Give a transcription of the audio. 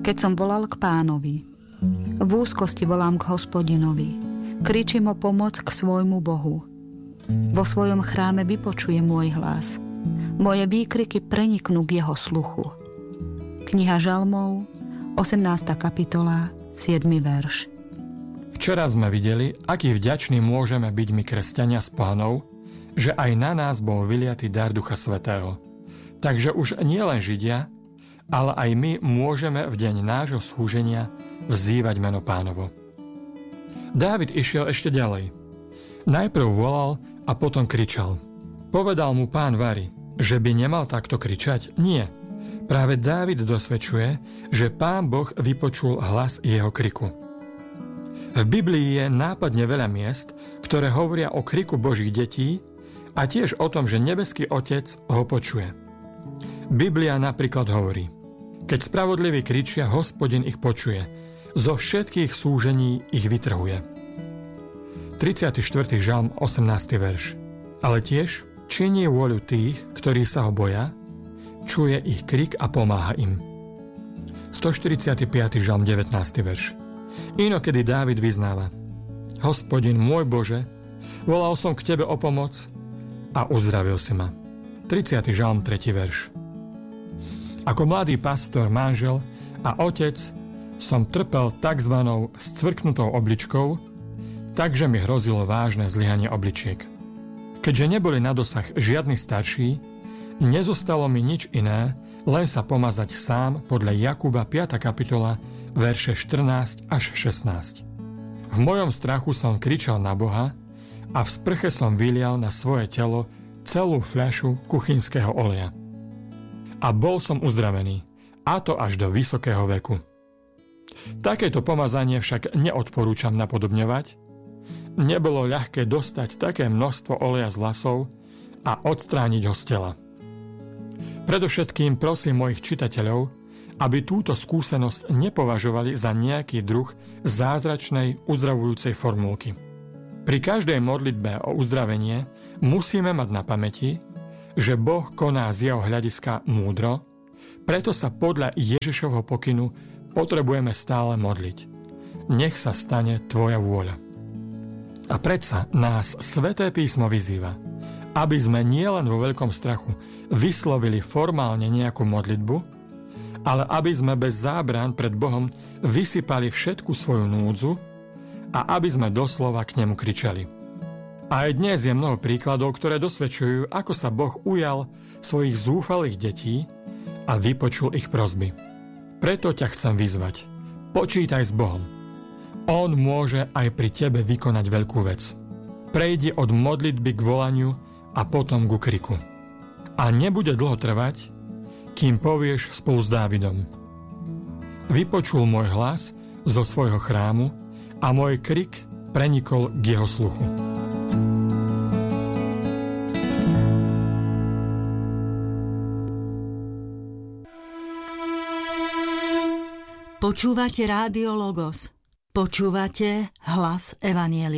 Keď som volal k Pánovi, v úzkosti volám k Hospodinovi, kričím o pomoc k svojmu Bohu. Vo svojom chráme vypočuje môj hlas. Moje výkriky preniknú k jeho sluchu. Kniha Žalmov, 18. kapitola, 7. verš. Včera sme videli, aký vďační môžeme byť my kresťania z Pánov, že aj na nás bol vyliatý dar Ducha Svätého. Takže už nie len Židia, ale aj my môžeme v deň nášho slúženia vzývať meno Pánovo. Dávid išiel ešte ďalej. Najprv volal a potom kričal. Povedal mu Pán Vari, že by nemal takto kričať? Nie. Práve Dávid dosvedčuje, že Pán Boh vypočul hlas jeho kriku. V Biblii je nápadne veľa miest, ktoré hovoria o kriku Božích detí a tiež o tom, že nebeský Otec ho počuje. Biblia napríklad hovorí: keď spravodliví kričia, Hospodin ich počuje, zo všetkých súžení ich vytrhuje. 34. žalm, 18. verš. Ale tiež činí vôľu tých, ktorí sa ho boja, čuje ich krik a pomáha im. 145. žalm, 19. verš. Inokedy Dávid vyznáva: Hospodin, môj Bože, volal som k Tebe o pomoc a uzdravil si ma. 30. žalm, 3. verš. Ako mladý pastor, manžel a otec som trpel takzvanou scvrknutou obličkou, takže mi hrozilo vážne zlyhanie obličiek. Keďže neboli na dosah žiadny starší, nezostalo mi nič iné, len sa pomazať sám podľa Jakuba 5. kapitola, verše 14 až 16. V mojom strachu som kričal na Boha a v sprche som vylial na svoje telo celú fľašu kuchynského oleja. A bol som uzdravený, a to až do vysokého veku. Takéto pomazanie však neodporúčam napodobňovať. Nebolo ľahké dostať také množstvo oleja z vlasov a odstrániť ho z tela. Predovšetkým prosím mojich čitateľov, aby túto skúsenosť nepovažovali za nejaký druh zázračnej uzdravujúcej formulky. Pri každej modlitbe o uzdravenie musíme mať na pamäti, že Boh koná z jeho hľadiska múdro, preto sa podľa Ježišovho pokynu potrebujeme stále modliť. Nech sa stane tvoja vôľa. A predsa nás Sväté písmo vyzýva, aby sme nielen vo veľkom strachu vyslovili formálne nejakú modlitbu, ale aby sme bez zábran pred Bohom vysypali všetku svoju núdzu a aby sme doslova k nemu kričali. A aj dnes je mnoho príkladov, ktoré dosvedčujú, ako sa Boh ujal svojich zúfalých detí a vypočul ich prosby. Preto ťa chcem vyzvať. Počítaj s Bohom. On môže aj pri tebe vykonať veľkú vec. Prejdi od modlitby k volaniu a potom ku kriku. A nebude dlho trvať, kým povieš spolu s Dávidom: vypočul môj hlas zo svojho chrámu a môj krik prenikol k jeho sluchu. Počúvate Rádio Logos. Počúvate hlas Evanjelia.